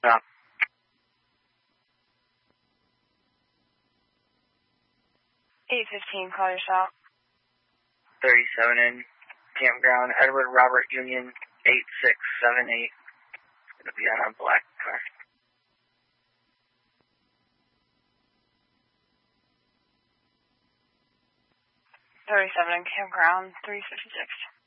Yeah. 815, call your shop. 37 in Campground, Edward Robert Union, 8678. It'll be on a black car. 37 in Campground, 356.